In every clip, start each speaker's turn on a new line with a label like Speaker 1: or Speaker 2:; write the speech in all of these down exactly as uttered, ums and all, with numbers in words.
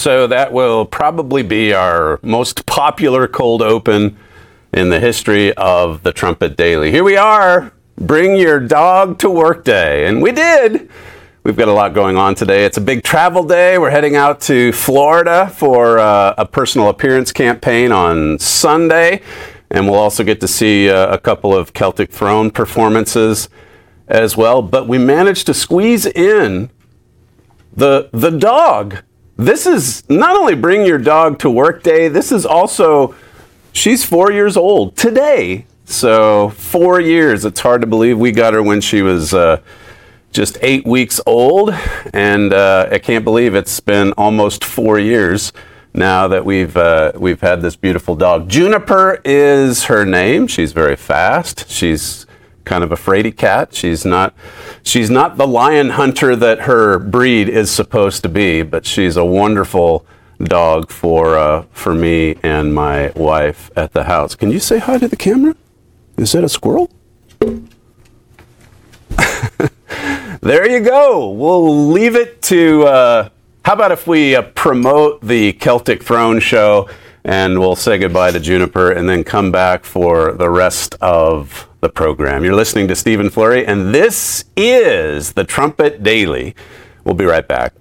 Speaker 1: So that will probably be our most popular cold open in the history of the Trumpet Daily. Here we are, bring your dog to work day. And we did. We've got a lot going on today. It's a big travel day. We're heading out to Florida for uh, a personal appearance campaign on Sunday. And we'll also get to see uh, a couple of Celtic Throne performances as well. But we managed to squeeze in the the dog. This is not only bring your dog to work day, this is also, she's four years old today. So four years. It's hard to believe we got her when she was uh, just eight weeks old. And uh, I can't believe it's been almost four years now that we've uh, we've had this beautiful dog. Juniper is her name. She's very fast. She's kind of a fraidy cat. She's not she's not the lion hunter that her breed is supposed to be, but she's a wonderful dog for uh, for me and my wife at the house. Can you say hi to the camera? Is that a squirrel? There you go. We'll leave it to uh, how about if we uh, promote the Celtic Throne show, and we'll say goodbye to Juniper and then come back for the rest of the program. You're listening to Stephen Flurry, and this is the Trumpet Daily. We'll be right back.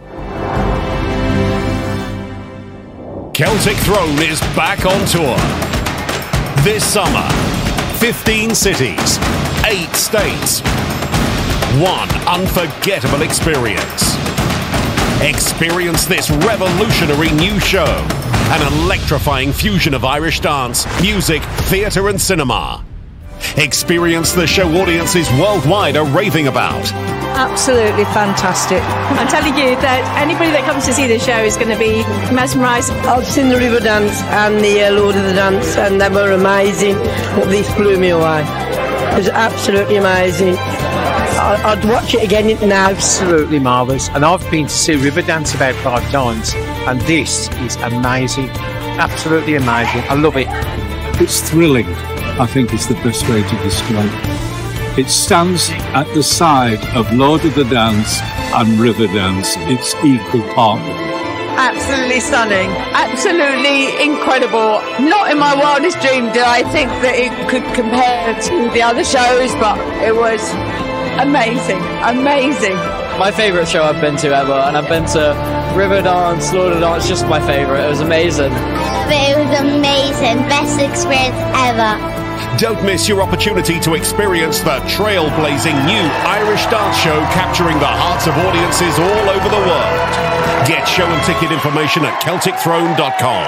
Speaker 2: Celtic Throne is back on tour. This summer, fifteen cities, eight states, one unforgettable experience. Experience this revolutionary new show, an electrifying fusion of Irish dance, music, theatre and cinema. Experience the show audiences worldwide are raving about.
Speaker 3: Absolutely fantastic.
Speaker 4: I'm telling you that anybody that comes to see the show is going to be mesmerised.
Speaker 5: I've seen the River Dance and the uh, Lord of the Dance, and they were amazing, but this blew me away. It was absolutely amazing. I- I'd watch it again now.
Speaker 6: Absolutely marvellous. And I've been to see Riverdance about five times, and this is amazing. Absolutely amazing. I love it.
Speaker 7: It's thrilling, I think is the best way to describe it. It stands at the side of Lord of the Dance and Riverdance. It's equal partner.
Speaker 8: Absolutely stunning. Absolutely incredible. Not in my wildest dream did I think that it could compare to the other shows, but it was amazing. Amazing.
Speaker 9: My favourite show I've been to ever, and I've been to Riverdance, Lord of the Dance, just my favourite. It was amazing.
Speaker 10: It was amazing. Best experience ever.
Speaker 2: Don't miss your opportunity to experience the trailblazing new Irish dance show capturing the hearts of audiences all over the world. Get show and ticket information at Celtic Throne dot com.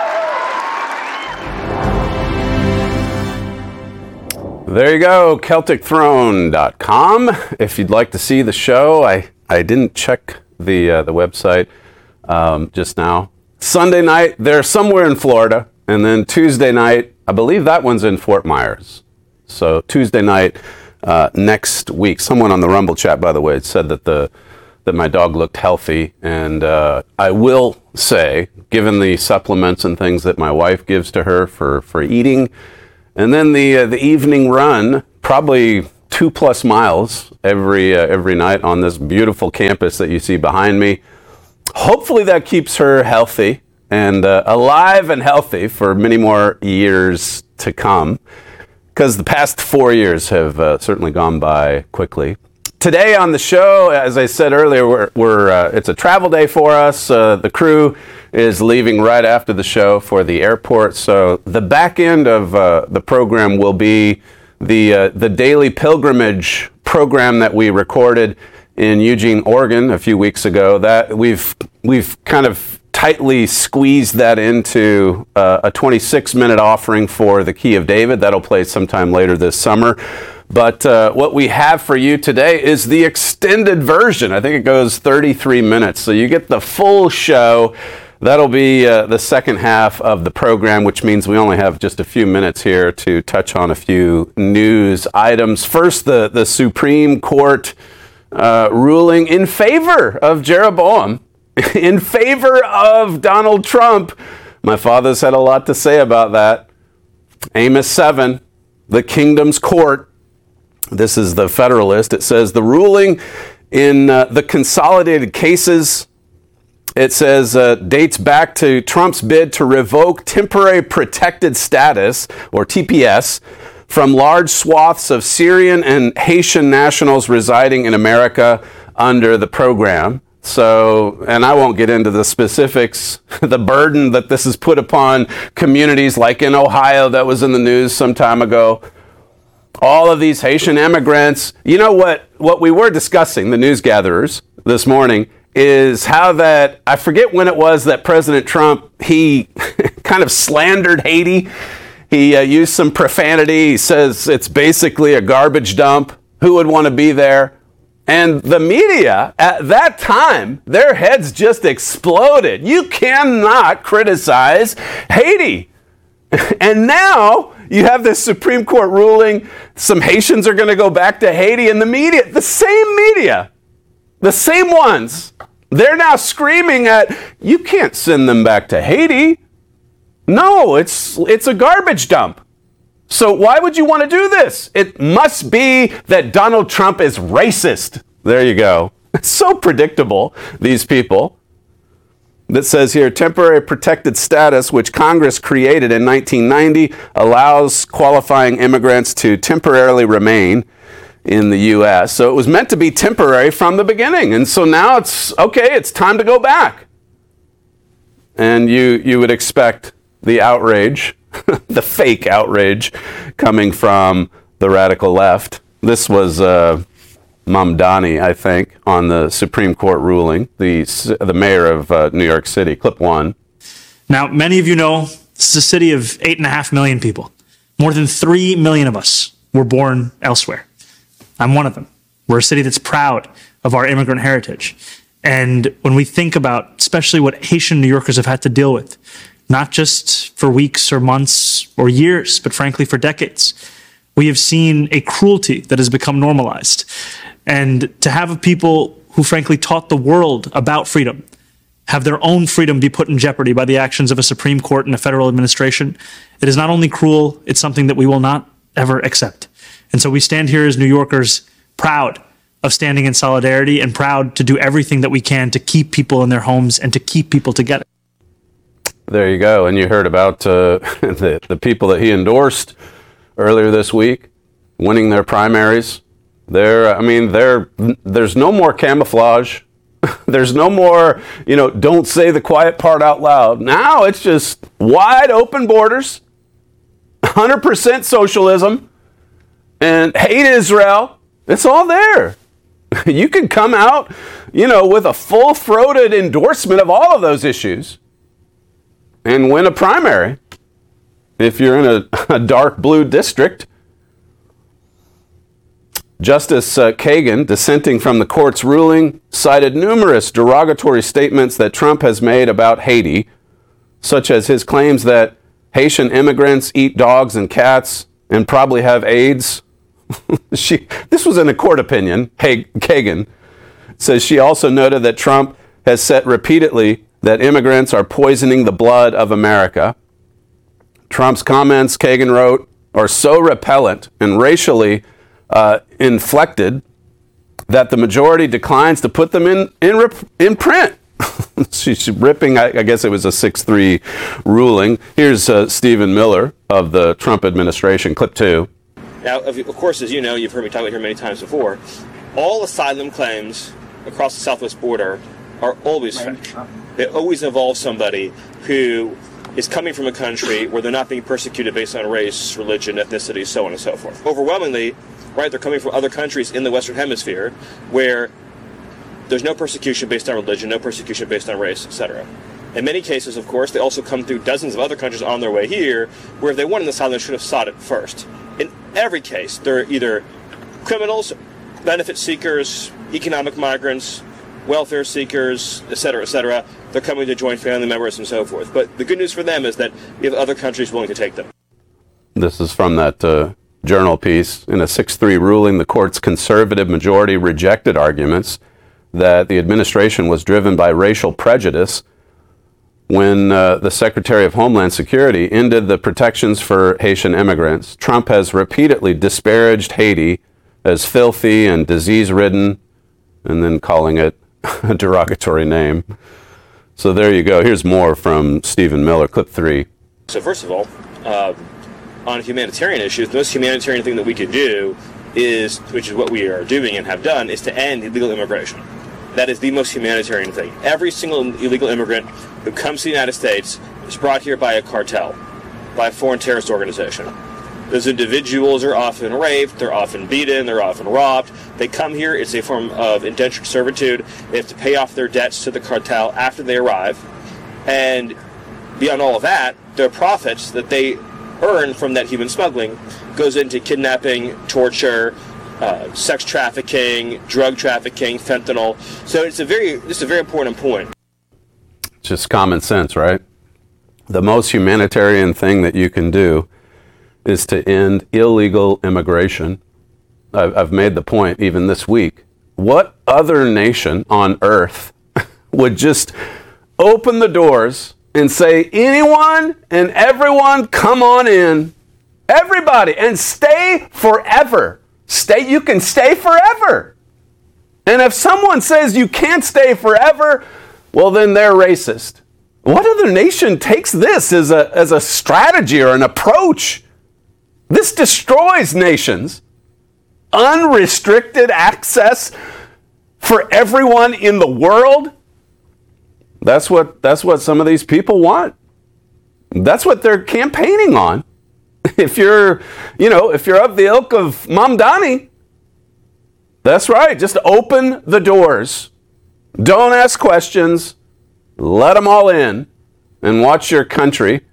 Speaker 1: There you go, Celtic Throne dot com. If you'd like to see the show, I, I didn't check the uh, the website um, just now. Sunday night, they're somewhere in Florida, and then Tuesday night, I believe that one's in Fort Myers. So Tuesday night uh, next week. Someone on the Rumble chat, by the way, said that the that my dog looked healthy, and uh, I will say, given the supplements and things that my wife gives to her for, for eating, and then the uh, the evening run, probably two plus miles every uh, every night on this beautiful campus that you see behind me. Hopefully that keeps her healthy and uh, alive and healthy for many more years to come, because the past four years have uh, certainly gone by quickly. Today on the show, as I said earlier, we're, we're uh, it's a travel day for us. Uh, the crew is leaving right after the show for the airport, so the back end of uh, the program will be the uh, the daily pilgrimage program that we recorded in Eugene, Oregon, a few weeks ago. That we've we've kind of tightly squeezed that into uh, a twenty-six minute offering for the Key of David. That'll play sometime later this summer. But uh, what we have for you today is the extended version. I think it goes thirty-three minutes, so you get the full show. That'll be uh, the second half of the program, which means we only have just a few minutes here to touch on a few news items. First, the, the Supreme Court uh, ruling in favor of Jeroboam, in favor of Donald Trump. My father's had a lot to say about that. Amos seven, the kingdom's court. This is the Federalist. It says the ruling in uh, the consolidated cases It says, uh, dates back to Trump's bid to revoke temporary protected status, or T P S, from large swaths of Syrian and Haitian nationals residing in America under the program. So, and I won't get into the specifics, the burden that this has put upon communities like in Ohio that was in the news some time ago. All of these Haitian immigrants, you know what, what we were discussing, the news gatherers, this morning, is how that, I forget when it was that President Trump, he kind of slandered Haiti. He uh, used some profanity. He says it's basically a garbage dump. Who would want to be there? And the media at that time, their heads just exploded. You cannot criticize Haiti. And now you have this Supreme Court ruling. Some Haitians are going to go back to Haiti, and the media, the same media, the same ones, they're now screaming at, you can't send them back to Haiti. No, it's it's a garbage dump. So why would you want to do this? It must be that Donald Trump is racist. There you go. It's so predictable, these people. That says here, temporary protected status, which Congress created in nineteen ninety, allows qualifying immigrants to temporarily remain in the U S. So it was meant to be temporary from the beginning. And so now it's, okay, it's time to go back. And you, you would expect the outrage, the fake outrage coming from the radical left. This was uh, Mamdani, I think, on the Supreme Court ruling, the, the mayor of uh, New York City, clip one.
Speaker 11: Now, many of you know this is a city of eight and a half million people. More than three million of us were born elsewhere. I'm one of them. We're a city that's proud of our immigrant heritage. And when we think about, especially what Haitian New Yorkers have had to deal with, not just for weeks or months or years, but frankly for decades, we have seen a cruelty that has become normalized. And to have people who frankly taught the world about freedom have their own freedom be put in jeopardy by the actions of a Supreme Court and a federal administration, it is not only cruel, it's something that we will not ever accept. And so we stand here as New Yorkers proud of standing in solidarity and proud to do everything that we can to keep people in their homes and to keep people together.
Speaker 1: There you go. And you heard about uh, the, the people that he endorsed earlier this week winning their primaries. There, I mean, there, there's no more camouflage. There's no more, you know, don't say the quiet part out loud. Now it's just wide open borders, one hundred percent socialism, and hate Israel. It's all there. You can come out, you know, with a full-throated endorsement of all of those issues and win a primary if you're in a, a dark blue district. Justice uh, Kagan, dissenting from the court's ruling, cited numerous derogatory statements that Trump has made about Haiti, such as his claims that Haitian immigrants eat dogs and cats and probably have AIDS. she, this was in a court opinion. Hey, Kagan says she also noted that Trump has said repeatedly that immigrants are poisoning the blood of America. Trump's comments, Kagan wrote, are so repellent and racially uh, inflected that the majority declines to put them in in, rep- in print. She's ripping, I, I guess it was a six three ruling. Here's uh, Stephen Miller of the Trump administration, clip two.
Speaker 12: Now, of, of course, as you know, you've heard me talk about here many times before, all asylum claims across the southwest border are always fake. They always involve somebody who is coming from a country where they're not being persecuted based on race, religion, ethnicity, so on and so forth. Overwhelmingly, right, they're coming from other countries in the Western Hemisphere where there's no persecution based on religion, no persecution based on race, et cetera. In many cases, of course, they also come through dozens of other countries on their way here, where if they wanted asylum, they should have sought it first. In every case, they're either criminals, benefit seekers, economic migrants, welfare seekers, et cetera, et cetera. They're coming to join family members and so forth. But the good news for them is that we have other countries willing to take them.
Speaker 1: This is from that uh, journal piece. In a six three ruling, the court's conservative majority rejected arguments that the administration was driven by racial prejudice when uh, the Secretary of Homeland Security ended the protections for Haitian immigrants. Trump has repeatedly disparaged Haiti as filthy and disease-ridden, and then calling it a derogatory name. So there you go. Here's more from Stephen Miller, clip three.
Speaker 12: So first of all, uh, on humanitarian issues, the most humanitarian thing that we could do is, which is what we are doing and have done, is to end illegal immigration. That is the most humanitarian thing. Every single illegal immigrant who comes to the United States is brought here by a cartel, by a foreign terrorist organization. Those individuals are often raped, they're often beaten, they're often robbed. They come here, it's a form of indentured servitude. They have to pay off their debts to the cartel after they arrive. And beyond all of that, their profits that they earn from that human smuggling goes into kidnapping, torture, uh, sex trafficking, drug trafficking, fentanyl. So it's a very, this is a very important point.
Speaker 1: Just common sense, right? The most humanitarian thing that you can do is to end illegal immigration. I've, I've made the point even this week. What other nation on earth would just open the doors and say, anyone and everyone, come on in, everybody, and stay forever. Stay, you can stay forever. And if someone says you can't stay forever, well, then they're racist. What other nation takes this as a, as a strategy or an approach? This destroys nations. Unrestricted access for everyone in the world. That's what, that's what some of these people want. That's what they're campaigning on. If you're, you know, if you're of the ilk of Mamdani, that's right. Just open the doors. Don't ask questions. Let them all in and watch your country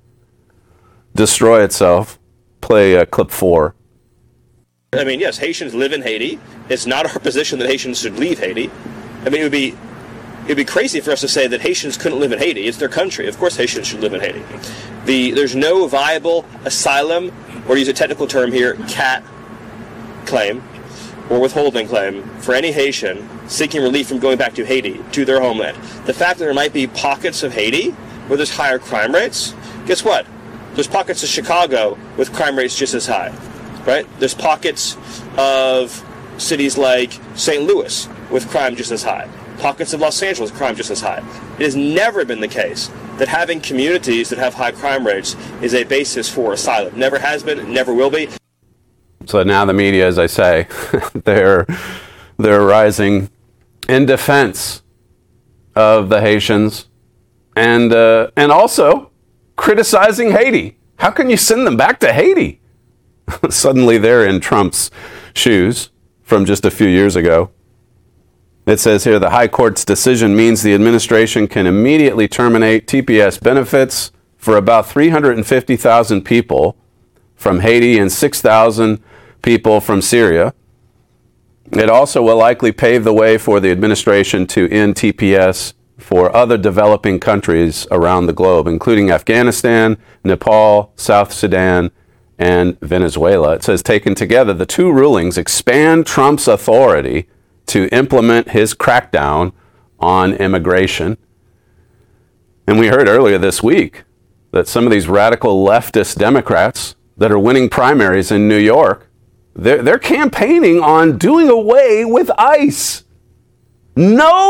Speaker 1: destroy itself. Play uh, clip four.
Speaker 12: I mean, yes, Haitians live in Haiti. It's not our position that Haitians should leave Haiti. I mean, it would be it would be crazy for us to say that Haitians couldn't live in Haiti. It's their country. Of course Haitians should live in Haiti. The There's no viable asylum, or to use a technical term here, C A T claim, or withholding claim, for any Haitian seeking relief from going back to Haiti, to their homeland. The fact that there might be pockets of Haiti where there's higher crime rates, guess what? There's pockets of Chicago with crime rates just as high, right? There's pockets of cities like Saint Louis with crime just as high. Pockets of Los Angeles, crime just as high. It has never been the case that having communities that have high crime rates is a basis for asylum. Never has been, never will be.
Speaker 1: So now the media, as I say, they're they're rising in defense of the Haitians and uh, and also criticizing Haiti. How can you send them back to Haiti? Suddenly they're in Trump's shoes from just a few years ago. It says here the High Court's decision means the administration can immediately terminate T P S benefits for about three hundred fifty thousand people from Haiti and six thousand people from Syria. It also will likely pave the way for the administration to end T P S for other developing countries around the globe, including Afghanistan, Nepal, South Sudan, and Venezuela. It says, taken together, the two rulings expand Trump's authority to implement his crackdown on immigration. And we heard earlier this week that some of these radical leftist Democrats that are winning primaries in New York, they're, they're campaigning on doing away with ICE. No